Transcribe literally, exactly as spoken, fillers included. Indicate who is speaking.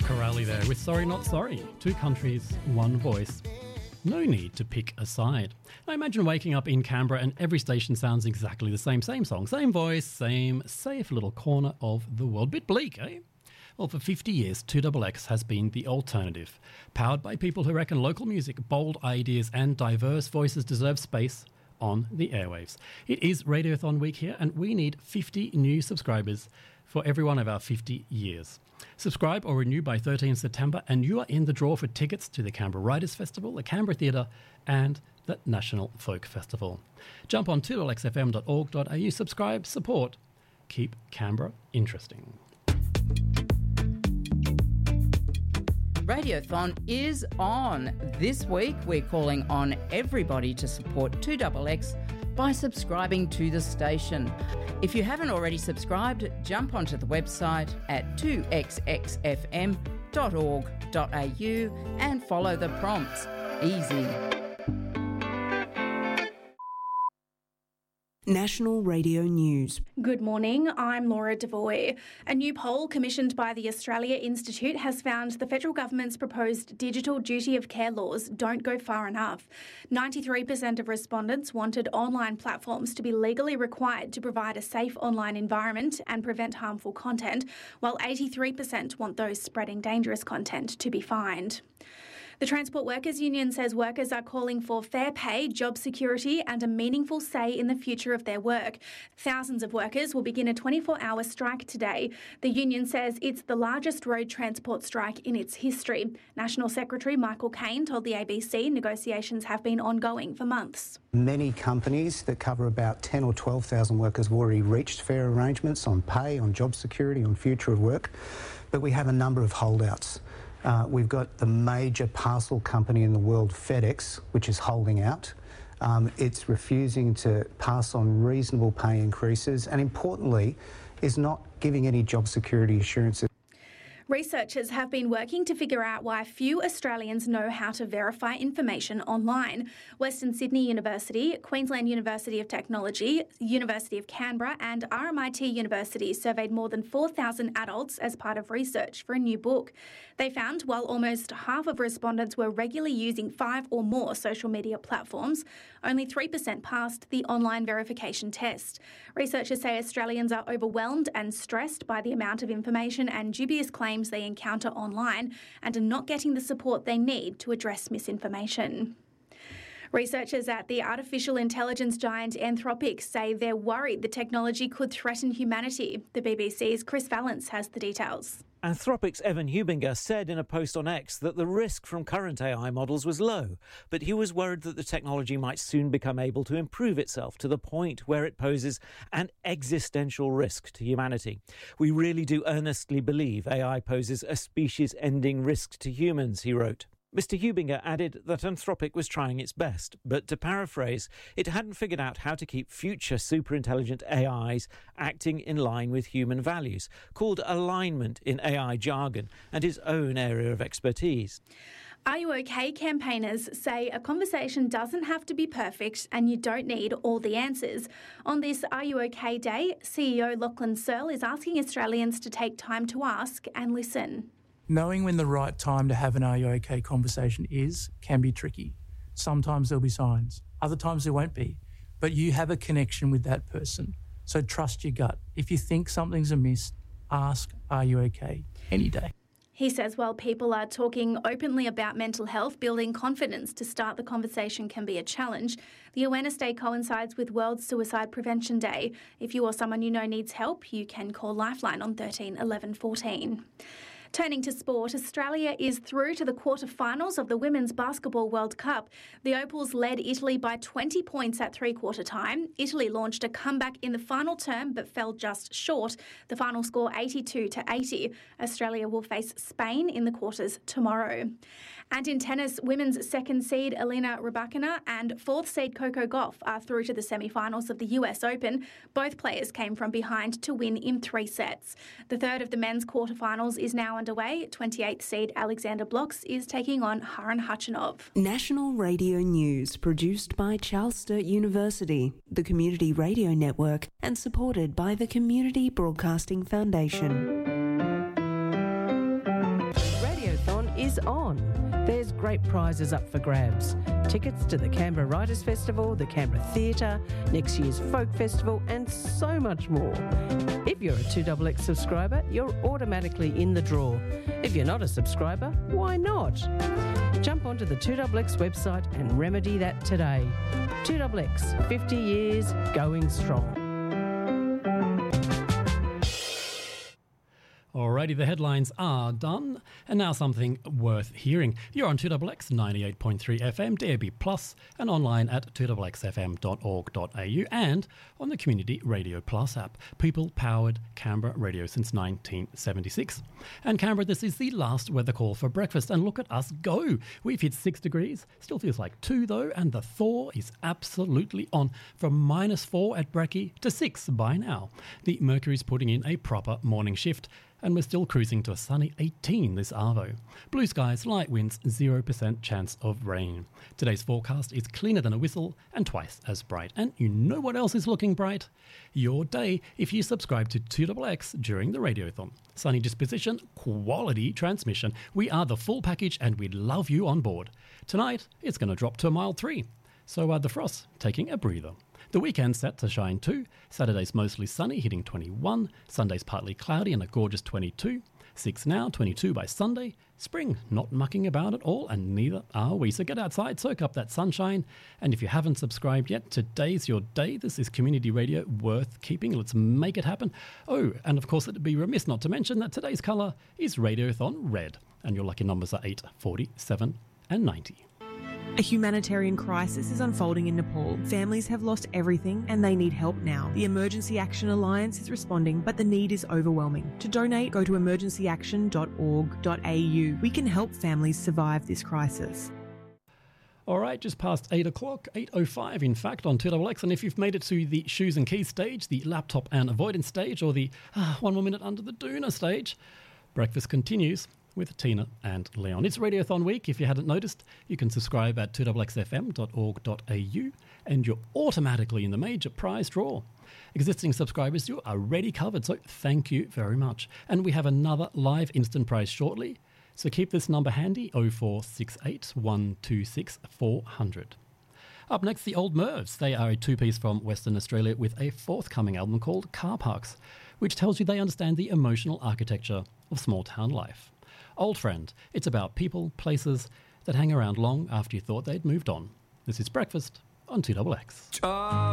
Speaker 1: Corrali there with Sorry Not Sorry. Two countries, one voice. No need to pick a side. I imagine waking up in Canberra and every station sounds exactly the same. Same song, same voice, same safe little corner of the world. Bit bleak, eh? Well, for fifty years, two X X has been the alternative. Powered by people who reckon local music, bold ideas and diverse voices deserve space on the airwaves. It is Radiothon week here and we need fifty new subscribers for every one of our fifty years. Subscribe or renew by thirteenth September and you are in the draw for tickets to the Canberra Writers' Festival, the Canberra Theatre and the National Folk Festival. Jump on two x f m dot org dot a u, subscribe, support, keep Canberra interesting.
Speaker 2: Radiothon is on. This week we're calling on everybody to support two X X by subscribing to the station. If you haven't already subscribed, jump onto the website at two x x f m dot org dot a u and follow the prompts. Easy.
Speaker 3: National Radio News.
Speaker 4: Good morning, I'm Laura Devoy. A new poll commissioned by the Australia Institute has found the federal government's proposed digital duty of care laws don't go far enough. ninety-three percent of respondents wanted online platforms to be legally required to provide a safe online environment and prevent harmful content, while eighty-three percent want those spreading dangerous content to be fined. The Transport Workers Union says workers are calling for fair pay, job security and a meaningful say in the future of their work. Thousands of workers will begin a twenty-four hour strike today. The union says it's the largest road transport strike in its history. National Secretary Michael Caine told the A B C negotiations have been ongoing for months.
Speaker 5: Many companies that cover about ten or twelve thousand workers have already reached fair arrangements on pay, on job security, on future of work, but we have a number of holdouts. Uh, we've got the major parcel company in the world, FedEx, which is holding out. Um, it's refusing to pass on reasonable pay increases and, importantly, is not giving any job security assurances.
Speaker 4: Researchers have been working to figure out why few Australians know how to verify information online. Western Sydney University, Queensland University of Technology, University of Canberra and R M I T University surveyed more than four thousand adults as part of research for a new book. They found while almost half of respondents were regularly using five or more social media platforms, only three percent passed the online verification test. Researchers say Australians are overwhelmed and stressed by the amount of information and dubious claims they encounter online and are not getting the support they need to address misinformation. Researchers at the artificial intelligence giant Anthropic say they're worried the technology could threaten humanity. The B B C's Chris Valence has the details.
Speaker 6: Anthropic's Evan Hubinger said in a post on X that the risk from current A I models was low, but he was worried that the technology might soon become able to improve itself to the point where it poses an existential risk to humanity. We really do earnestly believe A I poses a species-ending risk to humans, he wrote. Mister Hubinger added that Anthropic was trying its best, but to paraphrase, it hadn't figured out how to keep future superintelligent A Is acting in line with human values, called alignment in A I jargon, and his own area of expertise.
Speaker 4: Are You OK campaigners say a conversation doesn't have to be perfect and you don't need all the answers. On this Are You OK Day, C E O Lachlan Searle is asking Australians to take time to ask and listen.
Speaker 7: Knowing when the right time to have an Are You OK conversation is can be tricky. Sometimes there'll be signs, other times there won't be. But you have a connection with that person. So trust your gut. If you think something's amiss, ask, are you OK? Any day.
Speaker 4: He says while people are talking openly about mental health, building confidence to start the conversation can be a challenge. The Awareness Day coincides with World Suicide Prevention Day. If you or someone you know needs help, you can call Lifeline on thirteen eleven fourteen. Turning to sport, Australia is through to the quarter-finals of the Women's Basketball World Cup. The Opals led Italy by twenty points at three-quarter time. Italy launched a comeback in the final term but fell just short. The final score eighty-two to eighty. Australia will face Spain in the quarters tomorrow. And in tennis, women's second seed Elena Rybakina and fourth seed Coco Gauff are through to the semi-finals of the U S Open. Both players came from behind to win in three sets. The third of the men's quarterfinals is now underway. twenty-eighth seed Alexander Blocks is taking on Haran Khachanov.
Speaker 3: National Radio News, produced by Charles Sturt University, the Community Radio Network, and supported by the Community Broadcasting Foundation.
Speaker 8: on. There's great prizes up for grabs. Tickets to the Canberra Writers' Festival, the Canberra Theatre, next year's Folk Festival and so much more. If you're a two X X subscriber, you're automatically in the draw. If you're not a subscriber, why not? Jump onto the two X X website and remedy that today. two X X, fifty years going strong.
Speaker 1: Alrighty, the headlines are done, and now something worth hearing. You're on two X X ninety-eight point three F M, D A B Plus, and online at two X X F M dot org dot A U and on the Community Radio Plus app, people-powered Canberra radio since nineteen seventy-six. And Canberra, this is the last weather call for breakfast, and look at us go. We've hit six degrees, still feels like two though, and the thaw is absolutely on, from minus four at Brekkie to six by now. The Mercury's putting in a proper morning shift, and we're still cruising to a sunny eighteen this arvo. Blue skies, light winds, zero percent chance of rain. Today's forecast is cleaner than a whistle and twice as bright. And you know what else is looking bright? Your day if you subscribe to two X X during the Radiothon. Sunny disposition, quality transmission. We are the full package and we'd love you on board. Tonight, it's going to drop to a mild three. So uh, the frost taking a breather. The weekend's set to shine too. Saturday's mostly sunny, hitting twenty-one. Sunday's partly cloudy and a gorgeous twenty-two. six now, twenty-two by Sunday. Spring not mucking about at all, and neither are we. So get outside, soak up that sunshine. And if you haven't subscribed yet, today's your day. This is community radio worth keeping. Let's make it happen. Oh, and of course, it'd be remiss not to mention that today's colour is Radiothon Red. And your lucky numbers are eight, forty-seven and ninety.
Speaker 9: A humanitarian crisis is unfolding in Nepal. Families have lost everything and they need help now. The Emergency Action Alliance is responding, but the need is overwhelming. To donate, go to emergency action dot org dot A U. We can help families survive this crisis.
Speaker 1: All right, just past eight o'clock, eight oh five in fact, on two X X. And if you've made it to the shoes and keys stage, the laptop and avoidance stage, or the ah, one more minute under the doona stage, breakfast continues with Tina and Leon. It's Radiothon week. If you hadn't noticed, you can subscribe at two X X F M dot org dot A U and you're automatically in the major prize draw. Existing subscribers, you are already covered, so thank you very much. And we have another live instant prize shortly, so keep this number handy, oh four six eight, one two six, four hundred. Up next, the Old Mervs. They are a two-piece from Western Australia with a forthcoming album called Car Parks, which tells you they understand the emotional architecture of small-town life. Old Friend, it's about people, places that hang around long after you thought they'd moved on. This is Breakfast on two X X.